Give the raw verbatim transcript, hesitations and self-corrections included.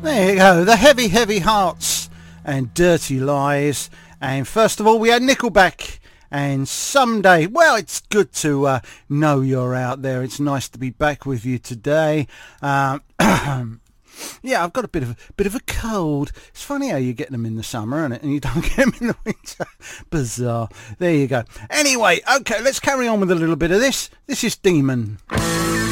There you go, the Heavy Heavy Hearts and Dirty Lies. And first of all we had Nickelback and Someday. Well, it's good to uh, know you're out there. It's nice to be back with you today. Um, yeah, I've got a bit of a bit of a cold. It's funny how you get them in the summer, isn't it? And you don't get them in the winter. Bizarre. There you go. Anyway, okay, let's carry on with a little bit of this. This is Demon.